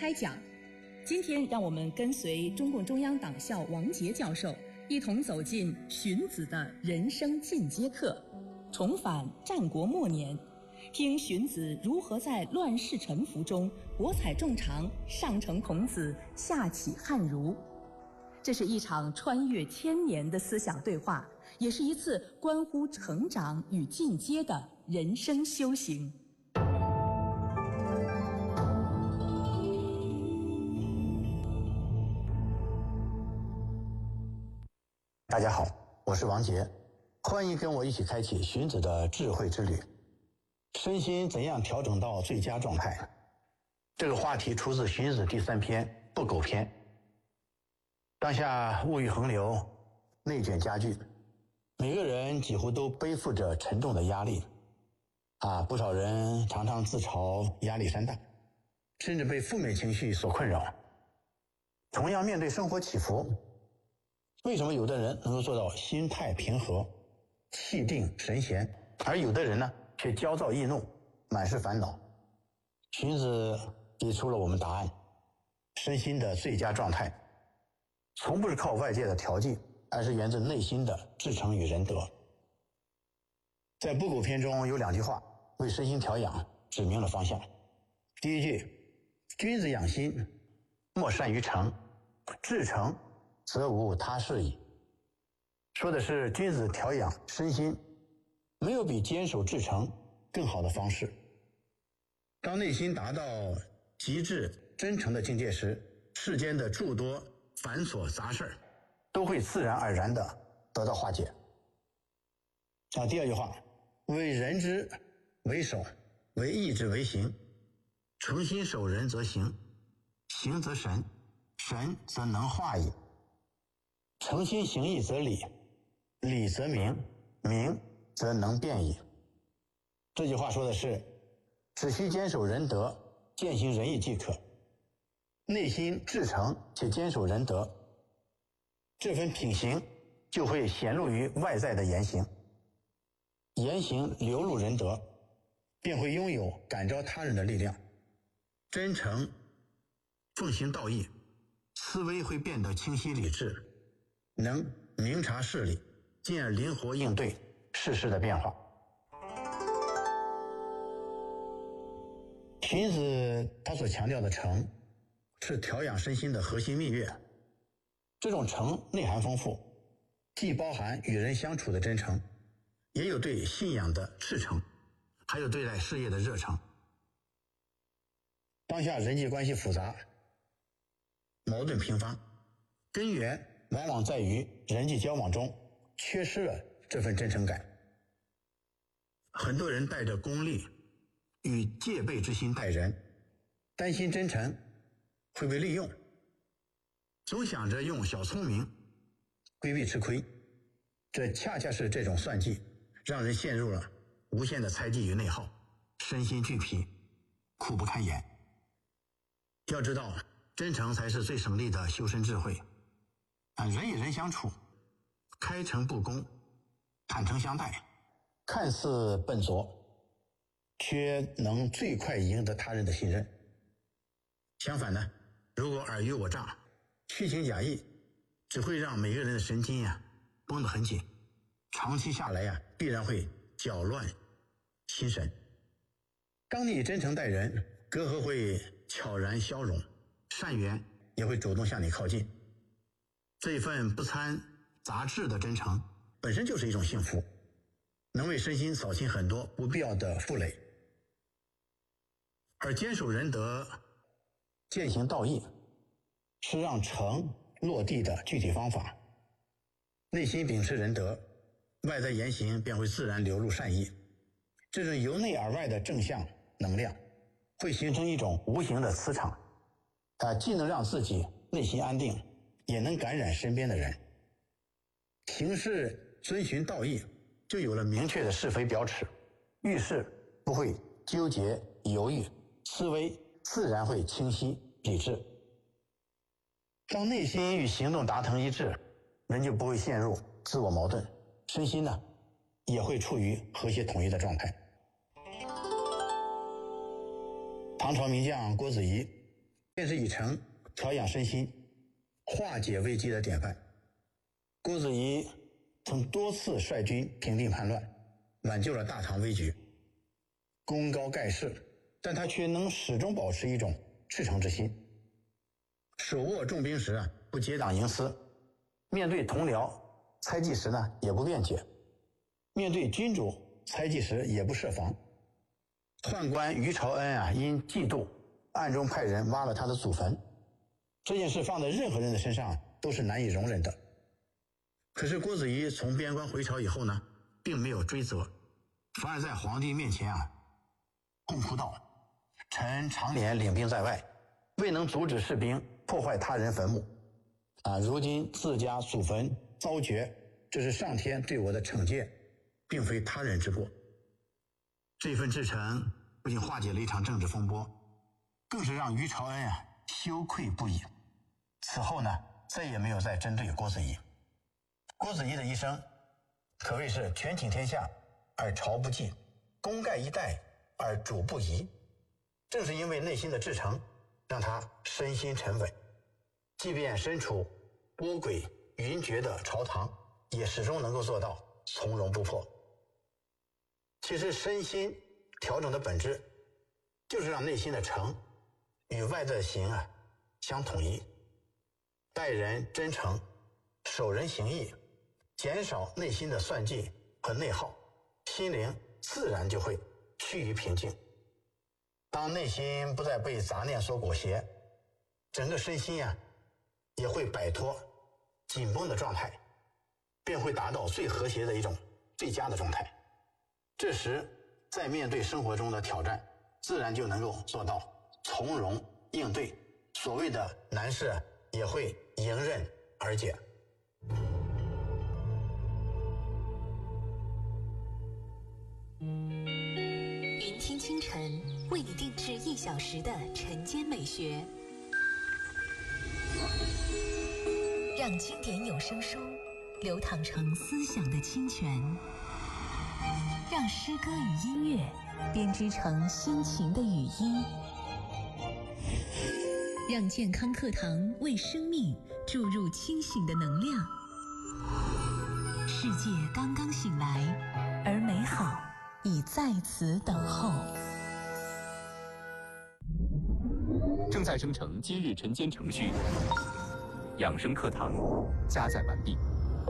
开讲。今天让我们跟随中共中央党校王杰教授一同走进荀子的人生进阶课，重返战国末年，听荀子如何在乱世沉浮中博采众长，上承孔子，下启汉儒。这是一场穿越千年的思想对话，也是一次关乎成长与进阶的人生修行。 大家好，我是王杰，欢迎跟我一起开启荀子的智慧之旅。身心怎样调整到最佳状态？这个话题出自荀子第3篇《不苟篇》。当下物欲横流，内卷加剧，每个人几乎都背负着沉重的压力不少人常常自嘲压力山大，甚至被负面情绪所困扰。同样面对生活起伏，为什么有的人能够做到心态平和、气定神闲，而有的人呢却焦躁易怒、满是烦恼？荀子给出了我们答案。身心的最佳状态从不是靠外界的调剂，而是源自内心的至诚与仁德。在不苟篇中有2句话为身心调养指明了方向。第一句，君子养心，莫善于诚，至诚则无他事矣。说的是君子调养身心，没有比坚守至诚更好的方式。当内心达到极致真诚的境界时，世间的诸多繁琐杂事都会自然而然地得到化解。第二句话，为人之为守，为义之为行。诚心守人则行，行则神，神则能化矣。诚心行义则理，理则明，明则能变矣。这句话说的是，只需坚守仁德，践行仁义即可。内心至诚且坚守仁德，这份品行就会显露于外在的言行，言行流露仁德，便会拥有感召他人的力量。真诚奉行道义，思维会变得清晰理智，能明察事理，进而灵活应对世事的变化。荀子他所强调的诚，是调养身心的核心蜜月。这种诚内涵丰富，既包含与人相处的真诚，也有对信仰的赤诚，还有对待事业的热诚。当下人际关系复杂，矛盾频发，根源往往在于人际交往中缺失了这份真诚感。很多人带着功利与戒备之心待人，担心真诚会被利用，总想着用小聪明规避吃亏，这恰恰是这种算计让人陷入了无限的猜忌与内耗，身心俱疲，苦不堪言。要知道，真诚才是最省力的修身智慧。人与人相处，开诚布公，坦诚相待，看似笨拙，却能最快赢得他人的信任。相反呢，如果尔虞我诈，虚情假意，只会让每个人的神经绷得很紧，长期下来必然会搅乱心神。当你真诚待人，隔阂会悄然消融，善缘也会主动向你靠近。这一份不掺杂质的真诚本身就是一种幸福，能为身心扫清很多不必要的负累。而坚守仁德，践行道义，是让诚落地的具体方法。内心秉持仁德，外在言行便会自然流露善意。这种由内而外的正向能量会形成一种无形的磁场，既能让自己内心安定，也能感染身边的人。行事遵循道义，就有了明确的是非标尺，遇事不会纠结犹豫，思维自然会清晰理智。当内心与行动达成一致，人就不会陷入自我矛盾，身心呢也会处于和谐统一的状态。唐朝名将郭子仪便是已成调养身心、化解危机的典范。郭子仪曾多次率军平定叛乱，挽救了大唐危局，功高盖世，但他却能始终保持一种赤诚之心。手握重兵时不结党营私，面对同僚猜忌时也不辩解，面对君主猜忌时也不设防。宦官于朝恩因嫉妒暗中派人挖了他的祖坟，这件事放在任何人的身上都是难以容忍的。可是郭子仪从边关回朝以后并没有追责，反而在皇帝面前痛哭道：臣常年领兵在外，未能阻止士兵破坏他人坟墓，如今自家祖坟遭掘，这是上天对我的惩戒，并非他人之过。这份至诚不仅化解了一场政治风波，更是让于朝恩羞愧不已。此后再也没有再针对郭子仪。郭子仪的一生可谓是权倾天下而朝不忌，功盖一代而主不疑。正是因为内心的至诚，让他身心沉稳，即便身处波诡云谲的朝堂，也始终能够做到从容不迫。其实身心调整的本质，就是让内心的诚与外在的行相统一，待人真诚，守人行义，减少内心的算计和内耗，心灵自然就会趋于平静。当内心不再被杂念所裹挟，整个身心也会摆脱紧绷的状态，便会达到最和谐的一种最佳的状态。这时在面对生活中的挑战，自然就能够做到从容应对，所谓的难事也会迎刃而解。 云听清晨为你定制1小时的晨间美学，让经典有声书流淌成思想的清泉，让诗歌与音乐编织成心情的语音，让健康课堂为生命注入清醒的能量。世界刚刚醒来，而美好已在此等候。 正在生成今日晨间程序，养生课堂加载完毕。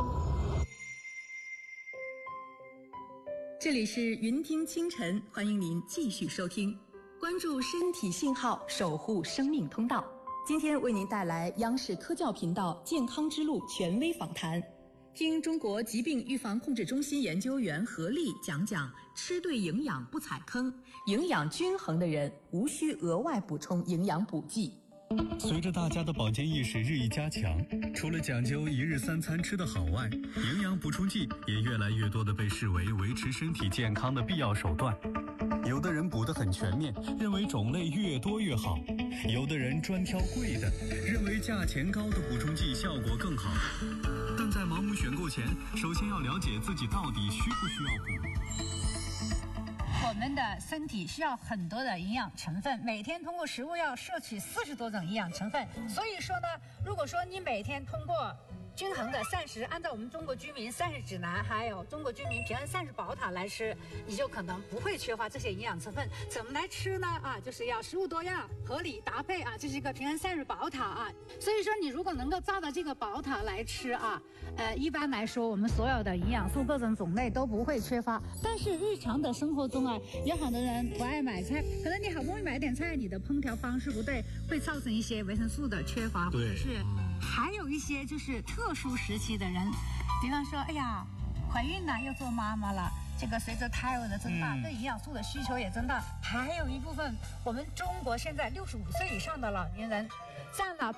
这里是云听清晨，欢迎您继续收听，关注身体信号，守护生命通道。今天为您带来央视科教频道健康之路权威访谈，听中国疾病预防控制中心研究员何丽讲讲吃对营养不踩坑，营养均衡的人无需额外补充营养补剂。 随着大家的保健意识日益加强，除了讲究一日3餐吃得好外，营养补充剂也越来越多地被视为维持身体健康的必要手段。有的人补得很全面，认为种类越多越好；有的人专挑贵的，认为价钱高的补充剂效果更好。但在盲目选购前，首先要了解自己到底需不需要补。 我们的身体需要很多的营养成分，每天通过食物要摄取40多种营养成分。所以说呢，如果说你每天通过均衡的膳食，按照我们中国居民膳食指南还有中国居民平衡膳食宝塔来吃，你就可能不会缺乏这些营养成分。怎么来吃呢？就是要食物多样、合理搭配这是一个平衡膳食宝塔所以说你如果能够照着这个宝塔来吃一般来说我们所有的营养素各种种类都不会缺乏。但是日常的生活中有很多人不爱买菜，可能你好不容易买点菜，你的烹调方式不对，会造成一些维生素的缺乏，或者是还有一些就是特殊时期的人，比方说怀孕了又做妈妈了，这个随着胎儿的增大，对营养素的需求也增大。还有一部分我们中国现在65岁以上的老年人占了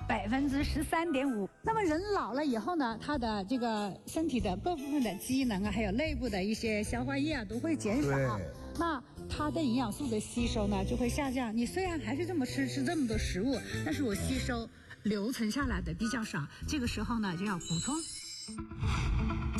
13.5%。那么人老了以后呢，他的这个身体的各部分的机能还有内部的一些消化液都会减少，那它的营养素的吸收呢就会下降。你虽然还是这么吃这么多食物，但是我吸收留存下来的比较少，这个时候呢就要补充。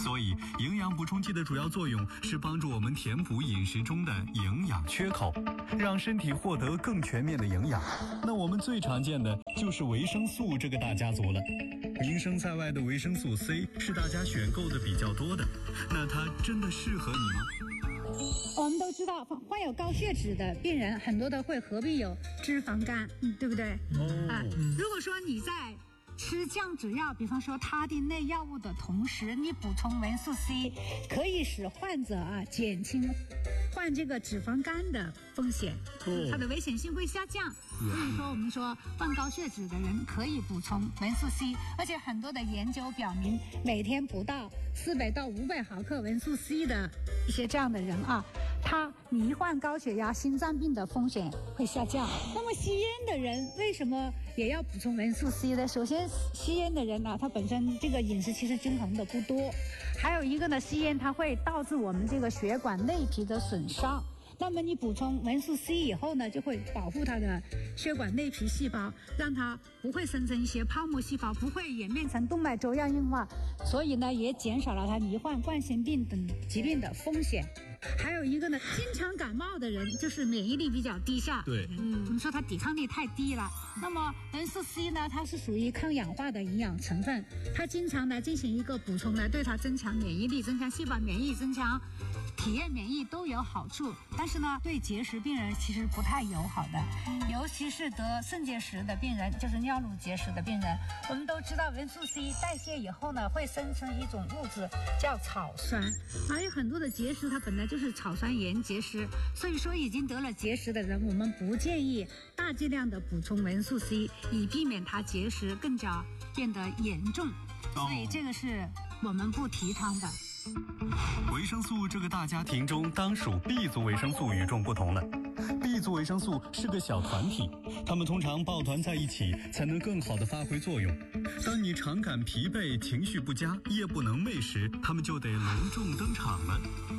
所以，营养补充剂的主要作用是帮助我们填补饮食中的营养缺口，让身体获得更全面的营养。那我们最常见的就是维生素这个大家族了。名声在外的维生素 C 是大家选购的比较多的，那它真的适合你吗？ 我们都知道，患有高血脂的病人很多都会合并有脂肪肝，对不对？如果说你在吃降脂药，比方说他汀类药物的同时，你补充维生素 C， 可以使患者减轻患这个脂肪肝的风险，它的危险性会下降。所以说，我们说患高血脂的人可以补充维生素 C， 而且很多的研究表明，每天补到400到500毫克维生素 C 的一些这样的人他罹患高血压、心脏病的风险会下降。那么吸烟的人为什么也要补充维生素 C 呢？首先，吸烟的人他本身这个饮食其实均衡的不多，还有一个呢，吸烟它会导致我们这个血管内皮的损伤。那么你补充维生素 C 以后呢，就会保护它的血管内皮细胞，让它不会生成一些泡沫细胞，不会演变成动脉粥样硬化，所以呢，也减少了它罹患冠心病等疾病的风险。还有一个呢，经常感冒的人就是免疫力比较低下， 对， 我们说他抵抗力太低了。那么维生素 C 呢，它是属于抗氧化的营养成分，它经常来进行一个补充呢，对它增强免疫力、增强细胞免疫、增强体液免疫都有好处。但是呢，对结石病人其实不太友好的，尤其是得肾结石的病人，就是尿路结石的病人。我们都知道维生素 C 代谢以后呢，会生成一种物质叫草酸，还有很多的结石它本来就是草酸盐结石，所以说已经得了结石的人，我们不建议大剂量的补充维生素 C， 以避免它结石更加变得严重。所以这个是我们不提倡的。 维生素这个大家庭中，当属 B 族维生素与众不同了。B 族维生素是个小团体，它们通常抱团在一起，才能更好地发挥作用。当你常感疲惫、情绪不佳、夜不能寐时，它们就得隆重登场了。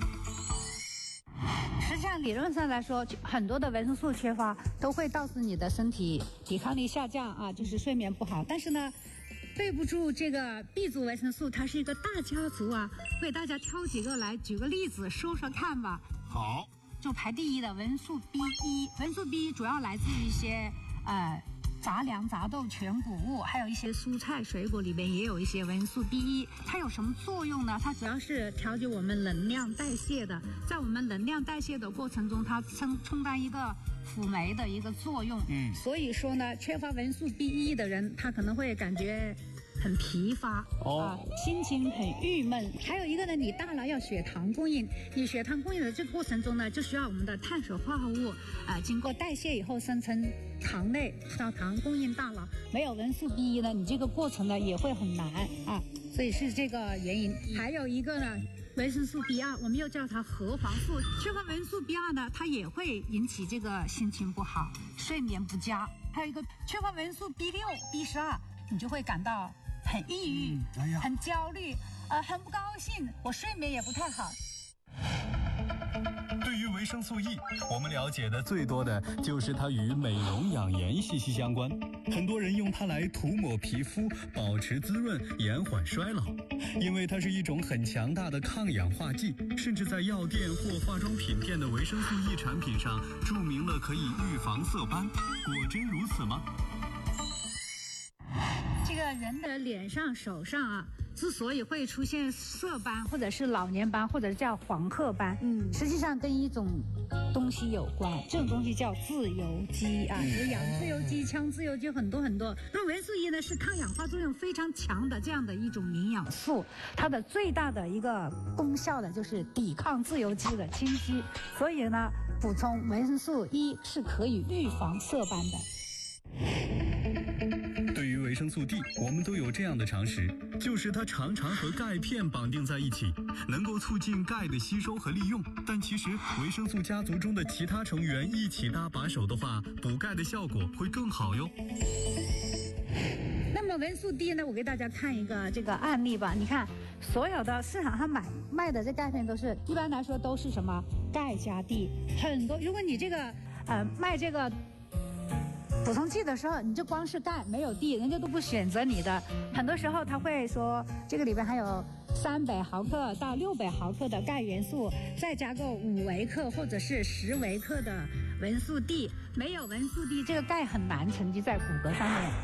实际上，理论上来说，很多的维生素缺乏都会导致你的身体抵抗力下降就是睡眠不好。但是呢，对不住这个 B 族维生素，它是一个大家族我给大家挑几个来举个例子说说看吧。 好， 就排第一的维生素 B1， 维生素 B 主要来自于一些杂粮、杂豆、全谷物，还有一些蔬菜水果里面也有一些维生素 B1。它有什么作用呢？它主要是调节我们能量代谢的，在我们能量代谢的过程中，它充当一个辅酶的一个作用。所以说呢，缺乏维生素 B1 的人，他可能会感觉很疲乏心情很郁闷。还有一个呢，你大脑要血糖供应，你血糖供应的这个过程中呢，就需要我们的碳水化合物经过代谢以后生成糖类，葡萄糖供应大脑。没有维生素 B1 呢，你这个过程呢也会很难所以是这个原因。还有一个呢，维生素 B2， 我们又叫它核黄素。缺乏维生素 B2 呢，它也会引起这个心情不好、睡眠不佳。还有一个缺乏维生素 B6、B12， 你就会感到很抑郁、很焦虑，很不高兴，我睡眠也不太好。 对于维生素 E， 我们了解的最多的就是它与美容养颜息息相关。很多人用它来涂抹皮肤，保持滋润，延缓衰老。因为它是一种很强大的抗氧化剂，甚至在药店或化妆品店的维生素 E 产品上注明了可以预防色斑。果真如此吗？ 这个人的脸上、手上之所以会出现色斑，或者是老年斑，或者叫黄褐斑，实际上跟一种东西有关。这种东西叫自由基有氧自由基、羟自由基，很多很多。那维生素 E 呢，是抗氧化作用非常强的这样的一种营养素，它的最大的一个功效呢，就是抵抗自由基的侵袭。所以呢，补充维生素 E 是可以预防色斑的。 对于维生素 D， 我们都有这样的常识，就是它常常和钙片绑定在一起，能够促进钙的吸收和利用。但其实维生素家族中的其他成员一起搭把手的话，补钙的效果会更好哟。 那么维生素 D 呢，我给大家看一个这个案例吧。你看，所有的市场上卖的这钙片都是，一般来说都是什么钙加 D， 很多。如果你这个卖这个补充剂的时候，你就光是钙没有地，人家都不选择你的。很多时候他会说，这个里边还有300毫克到600毫克的钙元素，再加个5微克或者是10微克的维素 D。没有维素 D，这个钙很难沉积在骨骼上面。